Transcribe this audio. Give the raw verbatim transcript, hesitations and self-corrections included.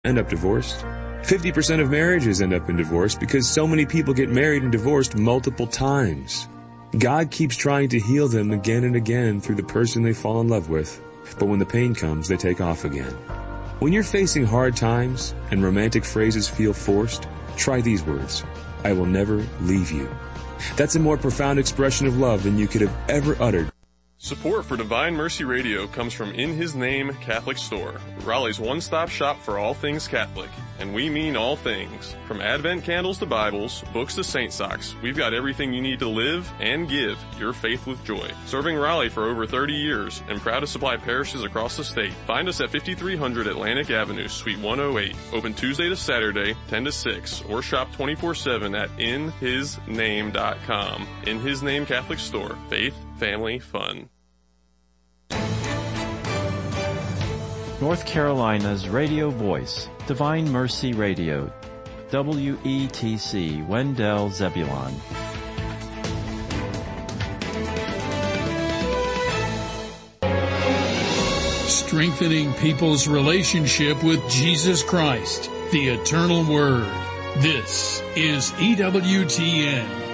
end up divorced. fifty percent of marriages end up in divorce because so many people get married and divorced multiple times. God keeps trying to heal them again and again through the person they fall in love with, but when the pain comes, they take off again. When you're facing hard times and romantic phrases feel forced, try these words. I will never leave you. That's a more profound expression of love than you could have ever uttered. Support for Divine Mercy Radio comes from In His Name Catholic Store, Raleigh's one-stop shop for all things Catholic. And we mean all things. From Advent candles to Bibles, books to saint socks, we've got everything you need to live and give your faith with joy. Serving Raleigh for over thirty years and proud to supply parishes across the state. Find us at fifty-three hundred Atlantic Avenue, Suite one oh eight. Open Tuesday to Saturday, ten to six, or shop twenty-four seven at in his name dot com. In His Name Catholic Store. Faith, family, fun. North Carolina's radio voice, Divine Mercy Radio, W E T C, Wendell Zebulon. Strengthening people's relationship with Jesus Christ, the Eternal Word. This is E W T N.